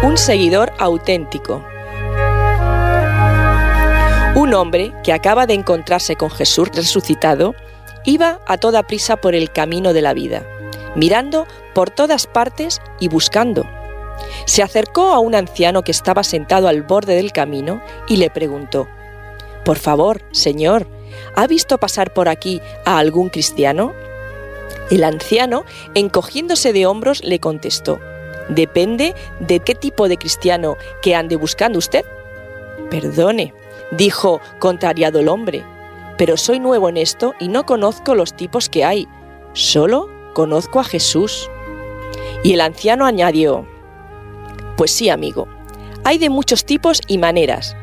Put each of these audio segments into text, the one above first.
Un seguidor auténtico. Un hombre que acaba de encontrarse con Jesús resucitado iba a toda prisa por el camino de la vida, mirando por todas partes y buscando. Se acercó a un anciano que estaba sentado al borde del camino y le preguntó: «Por favor, señor, ¿ha visto pasar por aquí a algún cristiano?». El anciano, encogiéndose de hombros, le contestó: «Depende de qué tipo de cristiano que ande buscando usted». «Perdone», dijo contrariado el hombre, «pero soy nuevo en esto y no conozco los tipos que hay. Solo conozco a Jesús». Y el anciano añadió: «Pues sí, amigo, hay de muchos tipos y maneras.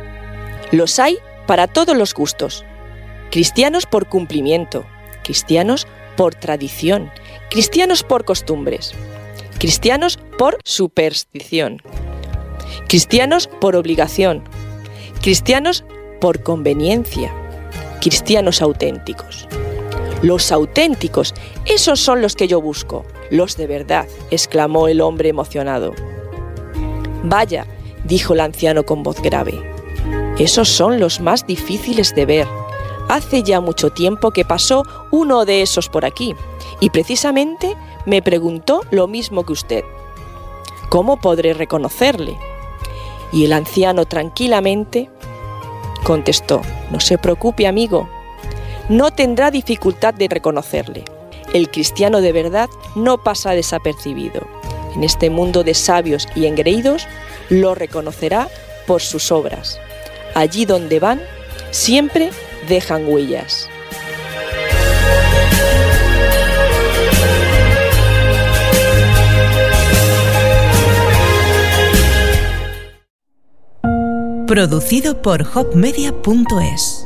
Los hay para todos los gustos. Cristianos por cumplimiento, cristianos por tradición, cristianos por costumbres, cristianos por superstición, cristianos por obligación, cristianos por conveniencia, cristianos auténticos». «Los auténticos, esos son los que yo busco, los de verdad», exclamó el hombre emocionado. «Vaya», dijo el anciano con voz grave, «esos son los más difíciles de ver. Hace ya mucho tiempo que pasó uno de esos por aquí, y precisamente me preguntó lo mismo que usted. ¿Cómo podré reconocerle?». Y el anciano tranquilamente contestó: «No se preocupe, amigo, no tendrá dificultad de reconocerle. El cristiano de verdad no pasa desapercibido. En este mundo de sabios y engreídos lo reconocerá por sus obras. Allí donde van, siempre dejan huellas». Producido por hopmedia.es.